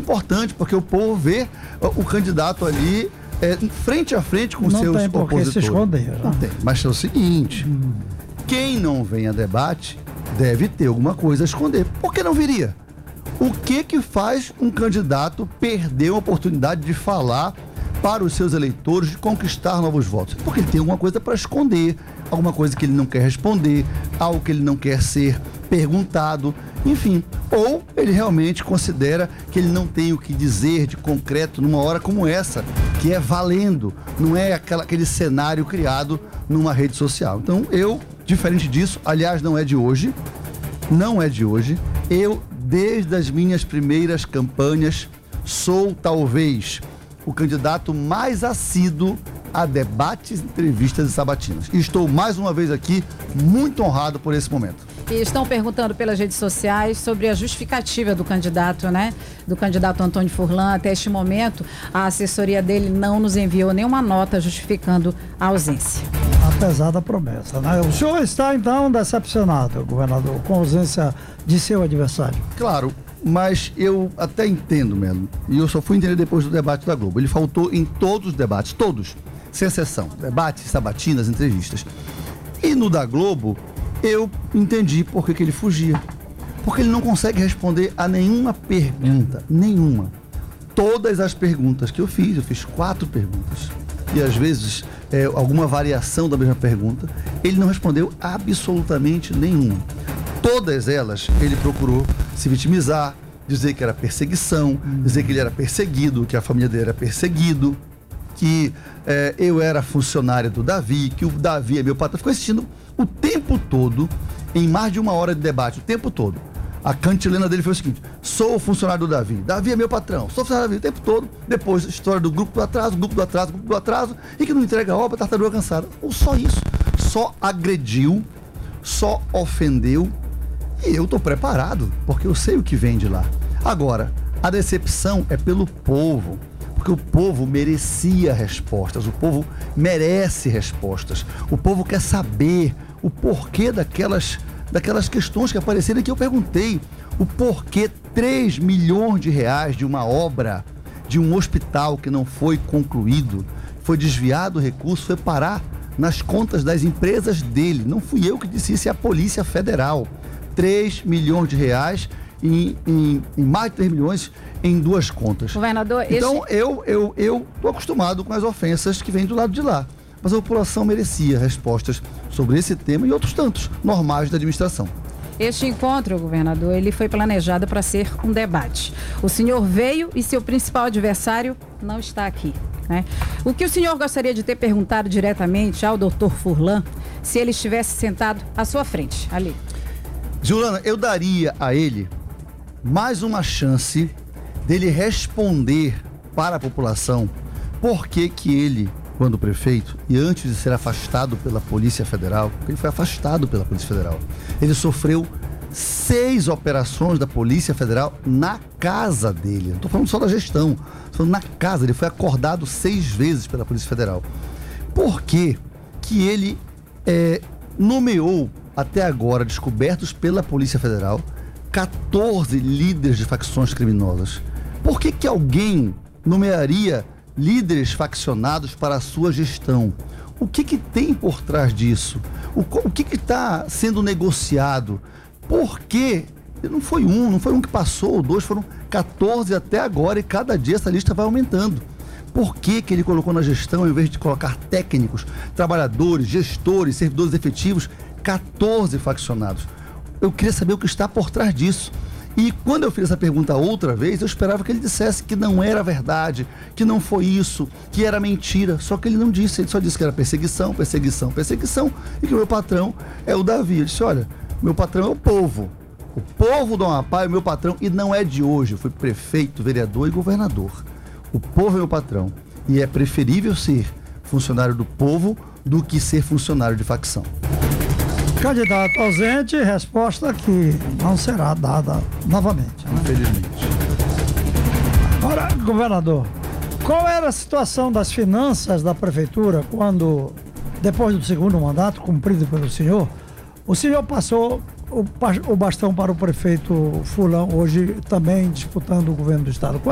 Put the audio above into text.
importante, porque o povo vê o candidato ali frente a frente com seus opositores. Não tem por que se esconder. Não tem. Mas é o seguinte, quem não vem a debate deve ter alguma coisa a esconder. Por que não viria? O que faz um candidato perder a oportunidade de falar para os seus eleitores, de conquistar novos votos? Porque ele tem alguma coisa para esconder, alguma coisa que ele não quer responder, algo que ele não quer ser perguntado, enfim. Ou ele realmente considera que ele não tem o que dizer de concreto numa hora como essa, que é valendo, não é aquele cenário criado numa rede social. Então eu, diferente disso, aliás, não é de hoje, eu, desde as minhas primeiras campanhas, sou talvez o candidato mais assíduo a debates, entrevistas e sabatinas. E estou mais uma vez aqui muito honrado por esse momento. E estão perguntando pelas redes sociais sobre a justificativa do candidato, né? Do candidato Antônio Furlan. Até este momento, a assessoria dele não nos enviou nenhuma nota justificando a ausência. Apesar da promessa, né? O senhor está, então, decepcionado, governador, com a ausência de seu adversário? Claro, mas eu até entendo mesmo. E eu só fui entender depois do debate da Globo. Ele faltou em todos os debates, todos, sem exceção. Debates, sabatinas, entrevistas. E no da Globo, eu entendi por que ele fugia. Porque ele não consegue responder a nenhuma pergunta, nenhuma. Todas as perguntas que eu fiz 4 perguntas. E às vezes, alguma variação da mesma pergunta, ele não respondeu absolutamente nenhuma. Todas elas, ele procurou se vitimizar, dizer que era perseguição, dizer que ele era perseguido, que a família dele era perseguido, que eu era funcionário do Davi, que o Davi é meu patrão. Ficou assistindo o tempo todo, em mais de 1 hora de debate, o tempo todo. A cantilena dele foi o seguinte: sou funcionário do Davi, Davi é meu patrão, sou funcionário do Davi o tempo todo. Depois, história do grupo do atraso, e que não entrega a obra, tartaruga cansada. Ou só isso. Só agrediu, só ofendeu. E eu estou preparado, porque eu sei o que vem de lá. Agora, a decepção é pelo povo, porque o povo merecia respostas, o povo merece respostas, o povo quer saber o porquê daquelas questões que apareceram e que eu perguntei. O porquê 3 milhões de reais de uma obra, de um hospital que não foi concluído, foi desviado o recurso, foi parar nas contas das empresas dele. Não fui eu que disse isso, é a Polícia Federal. 3 milhões de reais em mais de 3 milhões em 2 contas. Governador, então eu estou acostumado com as ofensas que vêm do lado de lá. Mas a população merecia respostas sobre esse tema e outros tantos normais da administração. Este encontro, governador, ele foi planejado para ser um debate. O senhor veio e seu principal adversário não está aqui, né? O que o senhor gostaria de ter perguntado diretamente ao doutor Furlan se ele estivesse sentado à sua frente, ali? Juliana, eu daria a ele mais uma chance dele responder para a população por que ele, quando prefeito, e antes de ser afastado pela Polícia Federal, porque ele foi afastado pela Polícia Federal, ele sofreu 6 operações da Polícia Federal na casa dele. Não estou falando só da gestão, estou falando na casa. Ele foi acordado 6 vezes pela Polícia Federal. Por que ele nomeou, até agora, descobertos pela Polícia Federal, 14 líderes de facções criminosas? Por que alguém nomearia líderes faccionados para a sua gestão? O que tem por trás disso? O que está sendo negociado? Por que? Não foi um que passou, 2, foram 14 até agora, e cada dia essa lista vai aumentando. Por que ele colocou na gestão, ao invés de colocar técnicos, trabalhadores, gestores, servidores efetivos, 14 faccionados? Eu queria saber o que está por trás disso. E quando eu fiz essa pergunta outra vez, eu esperava que ele dissesse que não era verdade, que não foi isso, que era mentira. Só que ele não disse, ele só disse que era perseguição, e que o meu patrão é o Davi. Ele disse: olha, meu patrão é o povo do Amapá é o meu patrão, e não é de hoje. Eu fui prefeito, vereador e governador. O povo é meu patrão, e é preferível ser funcionário do povo do que ser funcionário de facção. Candidato ausente, resposta que não será dada novamente, né? Infelizmente. Agora, governador, qual era a situação das finanças da prefeitura quando, depois do segundo mandato cumprido pelo senhor, o senhor passou o bastão para o prefeito Furlan, hoje também disputando o governo do estado?